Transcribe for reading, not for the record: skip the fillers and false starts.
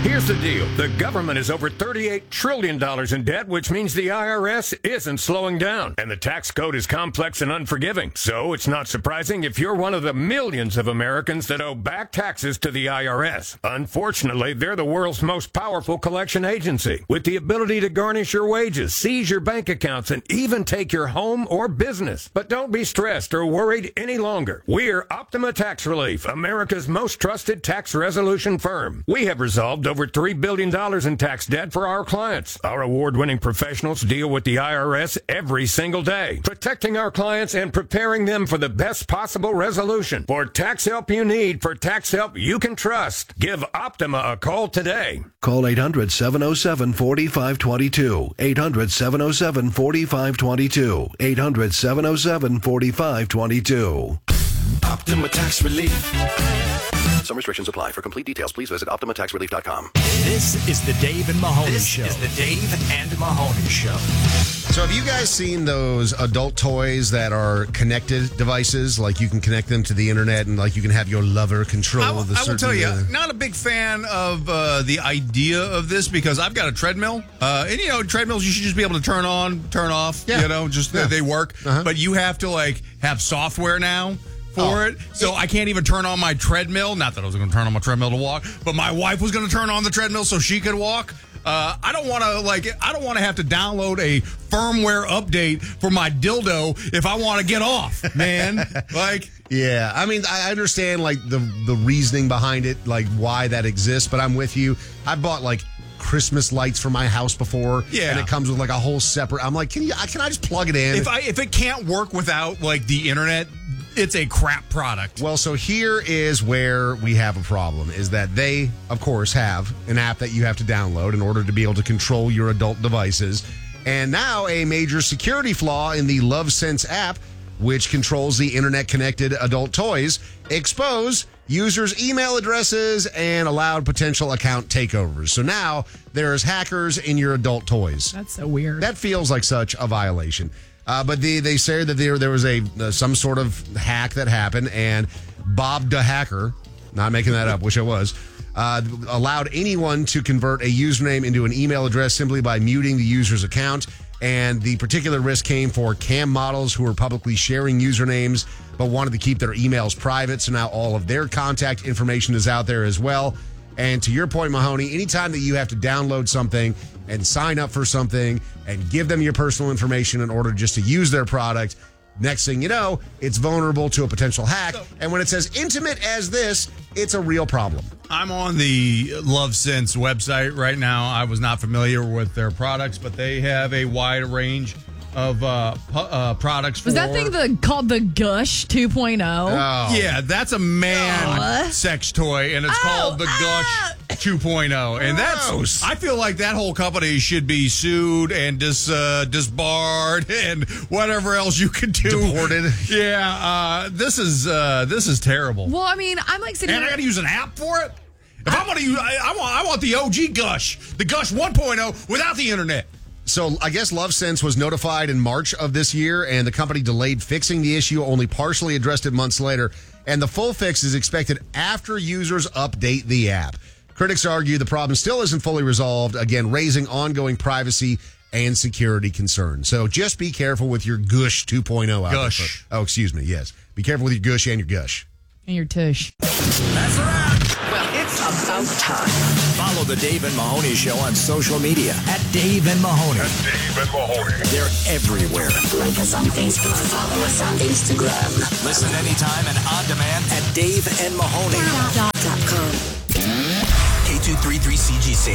Here's the deal. The government is over $38 trillion in debt, which means the IRS isn't slowing down. And the tax code is complex and unforgiving. So it's not surprising if you're one of the millions of Americans that owe back taxes to the IRS. Unfortunately, they're the world's most powerful collection agency, with the ability to garnish your wages, seize your bank accounts, and even take your home or business. But don't be stressed or worried any longer. We're Optima Tax Relief, America's most trusted tax resolution firm. We have resolved over $3 billion in tax debt for our clients. Our award-winning professionals deal with the IRS every single day, protecting our clients and preparing them for the best possible resolution. For tax help you need, for tax help you can trust, give Optima a call today. Call 800-707-4522. 800-707-4522. 800-707-4522. Optima Tax Relief. Some restrictions apply. For complete details, please visit OptimaTaxRelief.com. This is the Dave and Mahoney Show. This is the Dave and Mahoney Show. So have you guys seen those adult toys that are connected devices? Like you can connect them to the internet and like you can have your lover control the certain... I will tell you, not a big fan of the idea of this because I've got a treadmill. And, you know, treadmills you should just be able to turn on, turn off. Yeah. You know, just they work. Uh-huh. But you have to, like, have software now for it. So I can't even turn on my treadmill. Not that I was going to turn on my treadmill to walk, but my wife was going to turn on the treadmill so she could walk. I don't want to have to download a firmware update for my dildo if I want to get off, man. Yeah, I mean, I understand like the reasoning behind it, like why that exists, but I'm with you. I bought like Christmas lights for my house before, and it comes with like a whole separate. I'm like, can I just plug it in? If it can't work without like the internet, it's a crap product. Well, so here is where we have a problem, is that they, of course, have an app that you have to download in order to be able to control your adult devices. And now a major security flaw in the LoveSense app, which controls the internet-connected adult toys, expose users' email addresses and allowed potential account takeovers. So now there's hackers in your adult toys. That's so weird. That feels like such a violation. But they say that there was some sort of hack that happened, and Bob the Hacker, not making that up, wish I was, allowed anyone to convert a username into an email address simply by muting the user's account. And the particular risk came for cam models who were publicly sharing usernames but wanted to keep their emails private. So now all of their contact information is out there as well. And to your point, Mahoney, anytime that you have to download something and sign up for something and give them your personal information in order just to use their product, next thing you know, it's vulnerable to a potential hack. And when it says intimate as this, it's a real problem. I'm on the LoveSense website right now. I was not familiar with their products, but they have a wide range of products. Was that thing called the Gush 2.0? Oh. Yeah, that's a man sex toy, and it's called the Gush 2.0. And that's, I feel like that whole company should be sued and disbarred and whatever else you could do. Deported. Yeah, this is terrible. Well, I mean, I'm like sitting and I got to use an app for it. If I'm going to use, I want the OG Gush, the Gush 1.0 without the internet. So I guess LoveSense was notified in March of this year, and the company delayed fixing the issue, only partially addressed it months later. And the full fix is expected after users update the app. Critics argue the problem still isn't fully resolved, again, raising ongoing privacy and security concerns. So just be careful with your Gush 2.0. Gush. Oh, excuse me, yes. Be careful with your Gush and your Gush. And your tush. That's a wrap. Well, it's about time. Follow the Dave and Mahoney Show on social media at Dave and Mahoney. They're everywhere. Like us on Facebook. Follow us on Instagram. Listen anytime and on demand at Dave and Mahoney. K233 CGC.